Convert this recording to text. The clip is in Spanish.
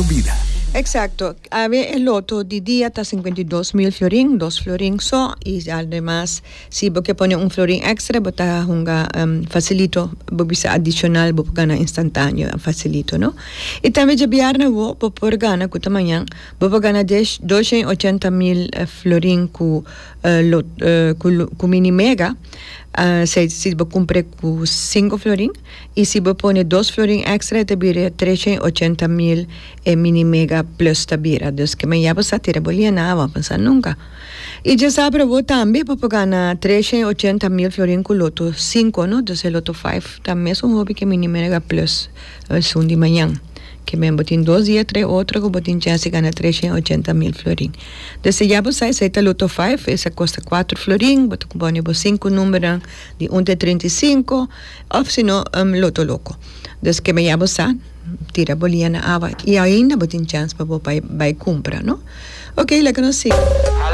tu vida. Exacto. A ver, el loto de día está 52,000 florín, 2 florín so, y además, si vos que pone un florín extra, vos está facilito, vos bisa adicional, vos gana instantáneo, facilito, ¿no? Y también ya viernes vos por gana, que mañana, vos gana 280,000 florín ku mini mega. Si vos compre con 5 florín y si vos pone 2 florín extra te bira 380,000 mini mega plus te bira. Entonces que me llamo a tirar boliana, va a pensar nunca. Y ya sabes, vos también vos ganar 380,000 florín con loto 5, ¿no? Entonces el loto 5 también es un hobby que mini mega plus el sundi mañana. Que me botín 2 días, 3 otro, que botín chance gana 380,000 florín. Entonces ya vos sabes, esta loto 5, esa cuesta 4 florín, vos pone 5 números de 1 de 35, o si no, loto loco. Entonces que me llamo sa, tira boliana ava, y ainda botín chance para vos vai comprar, ¿no? Ok, la que nos sigue.